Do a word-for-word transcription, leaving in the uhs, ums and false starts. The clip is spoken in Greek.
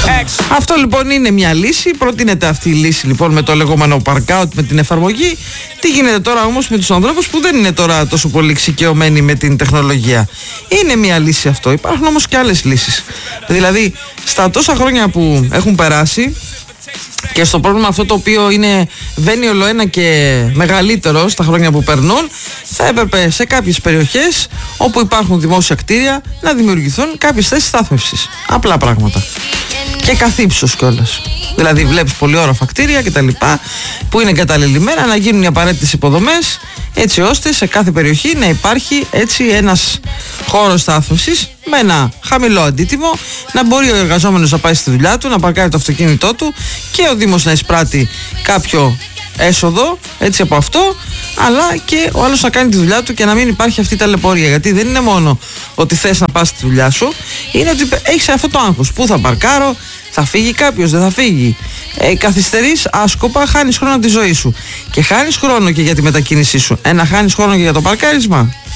Αυτό λοιπόν είναι μια λύση. Προτείνεται αυτή η λύση λοιπόν με το λεγόμενο parkout, με την εφαρμογή. Τι γίνεται τώρα όμως με τους ανθρώπους που δεν είναι τώρα τόσο πολύ εξοικειωμένοι με την τεχνολογία? Είναι μια λύση αυτό. Υπάρχουν όμως και άλλες λύσεις. Δηλαδή στα τόσα χρόνια που έχουν περάσει και στο πρόβλημα αυτό το οποίο είναι βαίνει ολοένα και μεγαλύτερο στα χρόνια που περνούν, θα έπρεπε σε κάποιες περιοχές όπου υπάρχουν δημόσια κτίρια να δημιουργηθούν κάποιες θέσεις στάθμευσης. Απλά πράγματα. Και καθ' ύψος κιόλας. Δηλαδή βλέπεις πολυόροφα κτίρια και τα λοιπά που είναι εγκαταλελειμμένα, να γίνουν οι απαραίτητες υποδομές έτσι ώστε σε κάθε περιοχή να υπάρχει έτσι ένας χώρος στάθμευσης με ένα χαμηλό αντίτιμο, να μπορεί ο εργαζόμενος να πάει στη δουλειά του, να παρκάρει το αυτοκίνητό του και ο Δήμος να εισπράττει κάποιο έσοδο έτσι από αυτό, αλλά και ο άλλος να κάνει τη δουλειά του και να μην υπάρχει αυτή η ταλαιπωρία. Γιατί δεν είναι μόνο ότι θες να πας στη δουλειά σου, είναι ότι έχεις αυτό το άγχος. Πού θα παρκάρω, θα φύγει κάποιος, δεν θα φύγει. Ε, καθυστερείς άσκοπα, χάνεις χρόνο από τη ζωή σου. Και χάνεις χρόνο και για τη μετακίνησή σου. Ε, να χάνεις χρόνο και για το παρκάρισμα.